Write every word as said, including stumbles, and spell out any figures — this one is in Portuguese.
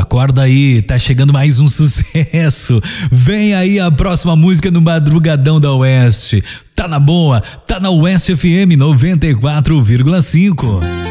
acorda aí, tá chegando mais um sucesso. Vem aí a próxima música no Madrugadão da Oeste. Tá na boa, tá na Oeste F M noventa e quatro vírgula cinco.